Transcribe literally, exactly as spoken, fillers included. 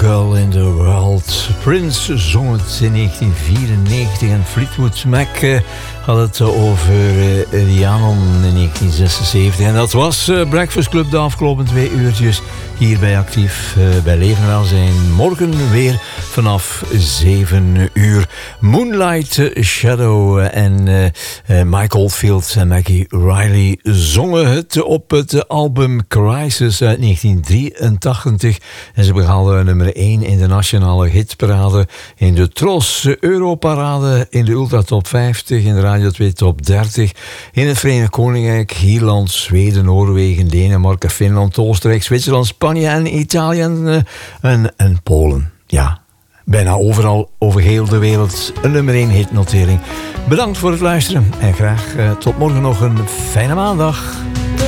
Girl in the World. Prince zong het in negentien vierennegentig en Fleetwood Mac uh, had het over uh, Rhiannon in negentien zesenzeventig. En dat was uh, Breakfast Club de afgelopen twee uurtjes hier bij Actief uh, bij Leven Welzijn. Morgen weer vanaf zeven uur. Moonlight Shadow en uh, uh, Mike Oldfield en Maggie Riley zongen het op het album Crisis uit negentien drieëntachtig. En ze behaalden nummer één in de nationale hitparade, in de Tros Europarade, in de Ultra Top vijftig, in de Radio twee Top dertig, in het Verenigd Koninkrijk, Ierland, Zweden, Noorwegen, Denemarken, Finland, Oostenrijk, Zwitserland, Spanje en Italië en, en, en Polen. Ja, bijna overal over heel de wereld een nummer één hitnotering. Bedankt voor het luisteren en graag uh, tot morgen nog een fijne maandag.